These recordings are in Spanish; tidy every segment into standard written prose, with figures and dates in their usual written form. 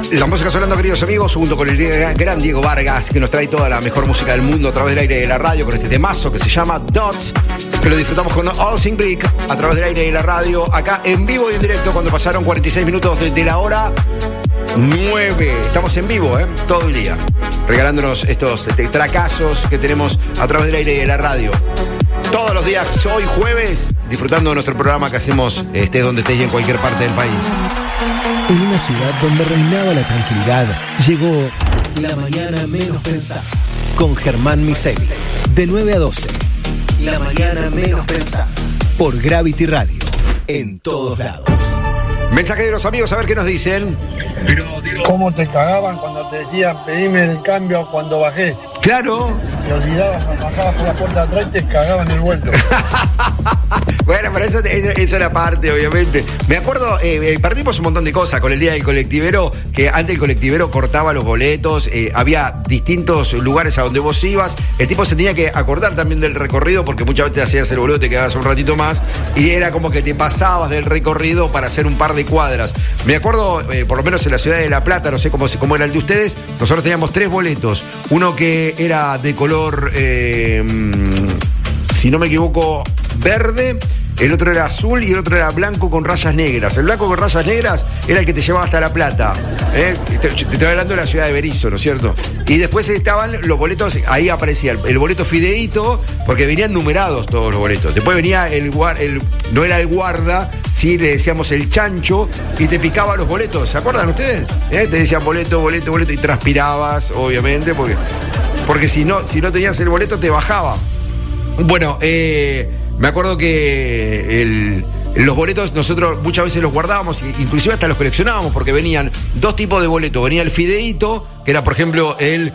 La música sonando, queridos amigos, junto con el gran Diego Vargas, que nos trae toda la mejor música del mundo a través del aire de la radio, con este temazo que se llama Dots, que lo disfrutamos con All Sing Brick a través del aire de la radio, acá en vivo y en directo, cuando pasaron 46 minutos desde la hora 9. Estamos en vivo, todo el día, regalándonos estos tracazos que tenemos a través del aire de la radio. Todos los días, hoy jueves, disfrutando de nuestro programa que hacemos, estés donde estés y en cualquier parte del país. En una ciudad donde reinaba la tranquilidad, llegó La Mañana Menos Pensada, con Germán Miseli, de 9 a 12. La Mañana Menos Pensada, por Gravity Radio, en todos lados. Mensaje de los amigos, a ver qué nos dicen. ¿Cómo te cagaban cuando te decían pedime el cambio cuando bajes? Claro. Te olvidabas, bajabas por la puerta de atrás y te cagaban el vuelto. Bueno, pero eso era parte, obviamente. Me acuerdo, perdimos un montón de cosas con el día del colectivero, que antes el colectivero cortaba los boletos, había distintos lugares a donde vos ibas, el tipo se tenía que acordar también del recorrido, porque muchas veces te hacías el boleto, te quedabas un ratito más, y era como que te pasabas del recorrido para hacer un par de cuadras. Me acuerdo, por lo menos en la ciudad de La Plata, no sé cómo era el de ustedes, nosotros teníamos 3 boletos, uno que era de color, si no me equivoco, verde, el otro era azul y el otro era blanco con rayas negras. El blanco con rayas negras era el que te llevaba hasta La Plata. Te estoy hablando de la ciudad de Berisso, ¿no es cierto? Y después estaban los boletos, ahí aparecía el boleto fideíto, porque venían numerados todos los boletos. Después venía no era el guarda, sí, le decíamos el chancho, y te picaba los boletos. ¿Se acuerdan ustedes? Te decían boleto, y transpirabas, obviamente, porque si no tenías el boleto te bajaba. Bueno, me acuerdo que los boletos nosotros muchas veces los guardábamos, inclusive hasta los coleccionábamos, porque venían 2 tipos de boletos. Venía el fideíto, que era por ejemplo el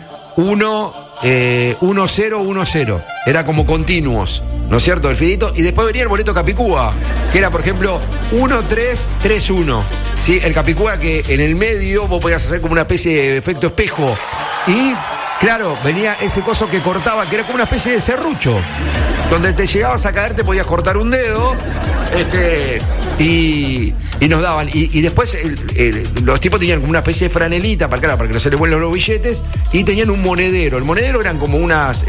1-0-1-0, era como continuos, ¿no es cierto? El fideíto, y después venía el boleto Capicúa, que era por ejemplo 1-3-3-1, ¿sí? El Capicúa, que en el medio vos podías hacer como una especie de efecto espejo, y claro, venía ese coso que cortaba, que era como una especie de serrucho, donde te llegabas a caer, te podías cortar un dedo, y nos daban. Y después los tipos tenían como una especie de franelita para que no se les vuelvan los billetes, y tenían un monedero. El monedero eran como unos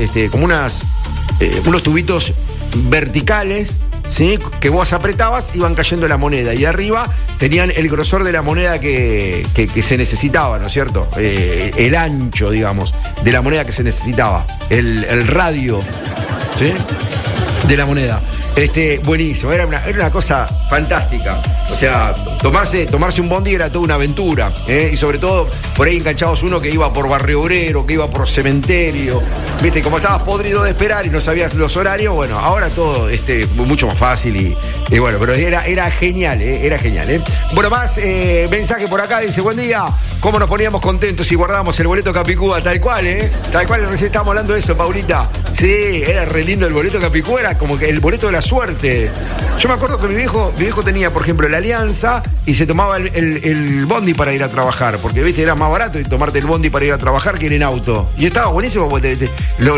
tubitos verticales, ¿sí? Que vos apretabas, iban cayendo la moneda, y arriba tenían el grosor de la moneda que se necesitaba, ¿no es cierto? El ancho, digamos, de la moneda que se necesitaba, el radio, ¿sí? De la moneda. Buenísimo, era una cosa fantástica. O sea, tomarse un bondi era toda una aventura, y sobre todo por ahí enganchabas uno que iba por Barrio Obrero, que iba por Cementerio, viste, como estabas podrido de esperar y no sabías los horarios. Bueno, ahora todo mucho más fácil, y bueno, pero era genial, era genial. Bueno, más mensaje por acá, dice: buen día, cómo nos poníamos contentos si guardábamos el boleto Capicúa, tal cual, recién estábamos hablando de eso, Paulita. Sí, era re lindo el boleto Capicúa, era como que el boleto de la suerte. Yo me acuerdo que mi viejo tenía, por ejemplo, la Alianza, y se tomaba el bondi para ir a trabajar, porque viste, era más barato tomarte el bondi para ir a trabajar que ir en auto. Y estaba buenísimo, porque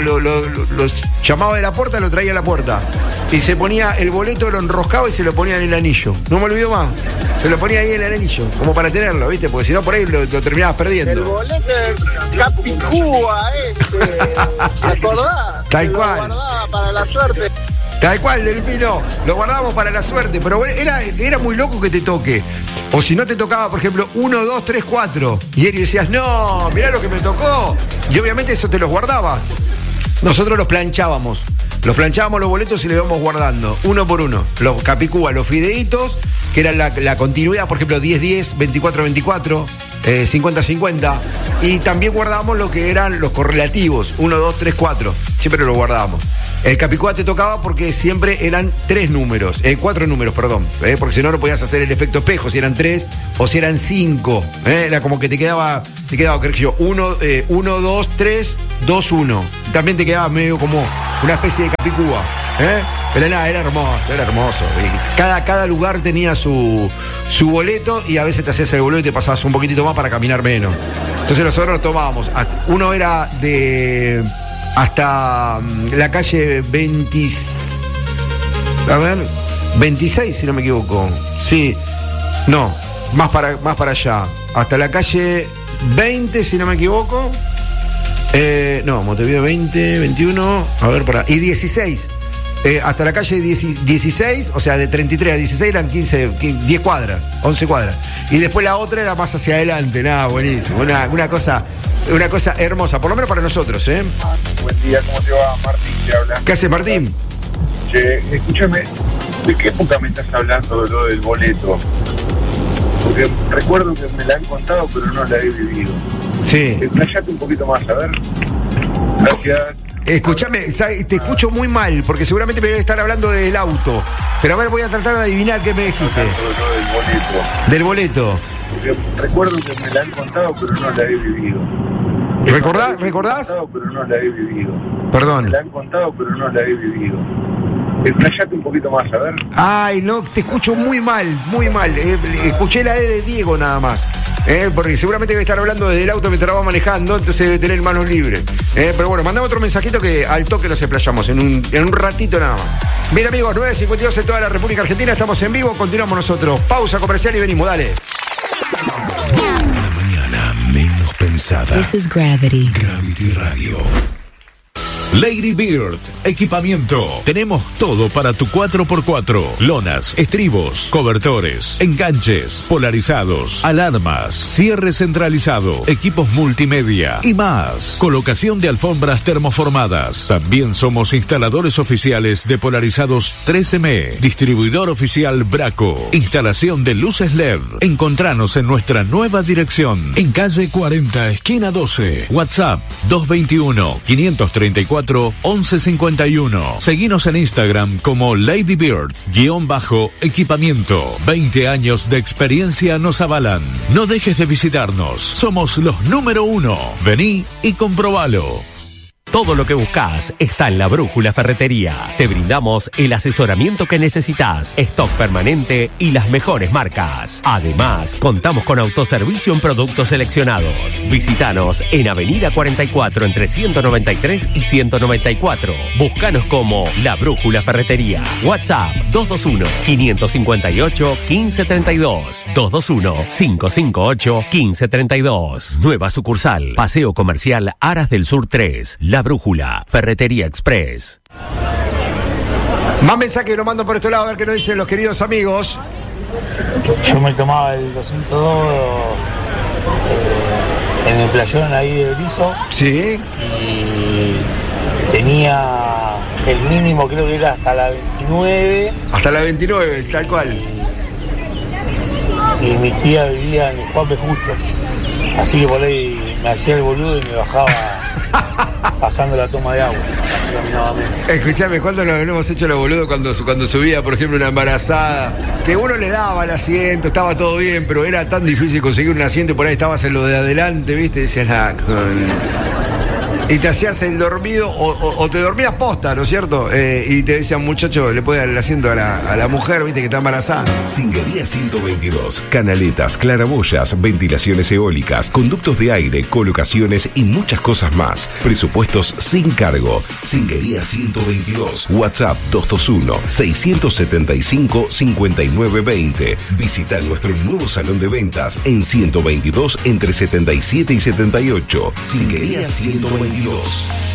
los llamaba de la puerta, lo traía a la puerta, y se ponía el boleto, lo enroscaba y se lo ponía en el anillo. No me olvido más. Se lo ponía ahí en el anillo, como para tenerlo, viste, porque si no por ahí lo terminabas perdiendo. El boleto Capicúa ese, ¿te acordás? Tal cual. Lo guardaba para la suerte. Tal cual, Delfino, lo guardábamos para la suerte, pero bueno, era muy loco que te toque. O si no te tocaba, por ejemplo, 1, 2, 3, 4, y decías, no, mirá lo que me tocó. Y obviamente eso te los guardabas. Nosotros los planchábamos los boletos y los íbamos guardando, uno por uno. Los Capicúa, los fideitos, que eran la continuidad, por ejemplo, 10-10, 24-24, 50-50. Y también guardábamos lo que eran los correlativos, 1, 2, 3, 4. Siempre lo guardábamos. El Capicúa te tocaba porque siempre eran 4 números, porque si no podías hacer el efecto espejo, si eran 3 o si eran 5. Era como que te quedaba, creo que yo, 1, 2, 3, 2, 1. También te quedaba medio como una especie de Capicúa. Pero nada, era hermoso. Cada lugar tenía su boleto, y a veces te hacías el boleto y te pasabas un poquitito más para caminar menos. Entonces nosotros nos tomábamos. Uno era hasta la calle 26, si no me equivoco. Sí, no, más para allá. Hasta la calle 20, si no me equivoco. No, Montevideo 20, 21, a ver por ahí. Y 16. Hasta la calle 16, o sea, de 33 a 16 eran 10 cuadras, 11 cuadras. Y después la otra era más hacia adelante, nada, buenísimo. Una cosa hermosa, por lo menos para nosotros, ¿eh? Buen día, ¿cómo te va? Martín te habla. ¿Qué hace, Martín? Che, escúchame, ¿de qué época me estás hablando de lo del boleto? Porque recuerdo que me la han contado, pero no la he vivido. Sí. Explayate un poquito más, a ver. Gracias. Escúchame, te escucho muy mal, porque seguramente me debe estar hablando del auto. Pero a ver, voy a tratar de adivinar qué me dijiste. Del boleto. Porque recuerdo que me la han contado, pero no la he vivido. ¿Recordás? Me la han contado, pero no la he vivido. Perdón. Me la han contado, pero no la he vivido. Explayate un poquito más, a ver. Ay, no, te escucho muy mal, muy mal. Escuché la E de Diego nada más. Porque seguramente debe estar hablando desde el auto mientras va manejando, entonces debe tener manos libres. Pero bueno, mandame otro mensajito que al toque nos explayamos en un ratito nada más. Bien, amigos, 9:52 en toda la República Argentina, estamos en vivo, continuamos nosotros. Pausa comercial y venimos, dale. La mañana menos pensada. This is Gravity. Gravity Radio. Lady Bird, equipamiento. Tenemos todo para tu 4x4. Lonas, estribos, cobertores, enganches, polarizados, alarmas, cierre centralizado, equipos multimedia y más. Colocación de alfombras termoformadas. También somos instaladores oficiales de polarizados 3M. Distribuidor oficial Braco. Instalación de luces LED. Encontranos en nuestra nueva dirección. En calle 40, esquina 12. WhatsApp 221-534-1151. Seguinos en Instagram como Lady Bird_equipamiento. 20 años de experiencia nos avalan. No dejes de visitarnos. Somos los número 1. Vení y comprobalo. Todo lo que buscas está en La Brújula Ferretería. Te brindamos el asesoramiento que necesitas, stock permanente y las mejores marcas. Además, contamos con autoservicio en productos seleccionados. Visítanos en Avenida 44 entre 193 y 194. Búscanos como La Brújula Ferretería. WhatsApp 221-558-1532. 221-558-1532. Nueva sucursal, Paseo Comercial Aras del Sur 3. La Brújula, Ferretería Express. Más mensajes lo mando por este lado a ver qué nos dicen los queridos amigos. Yo me tomaba el 202 en el playón ahí de Berizo. Sí. Y tenía el mínimo, creo que era hasta la 29. Hasta la 29, tal cual. Y mi tía vivía en el Juan B. Justo. Así que por ahí me hacía el boludo y me bajaba pasando la toma de agua. Escuchame, ¿cuándo lo hemos hecho los boludos cuando subía, por ejemplo, una embarazada? Que uno le daba el asiento, estaba todo bien, pero era tan difícil conseguir un asiento y por ahí estabas en lo de adelante, ¿viste? Y decías, y te hacías el dormido o te dormías posta, ¿no es cierto? Y te decían, muchacho, le puede dar el asiento a la mujer, ¿viste? Que está embarazada. Singuería 122. Canaletas, claraboyas, ventilaciones eólicas, conductos de aire, colocaciones y muchas cosas más. Presupuestos sin cargo. Singuería 122. WhatsApp 221-675-5920. Visita nuestro nuevo salón de ventas en 122 entre 77 y 78. Singuería 122.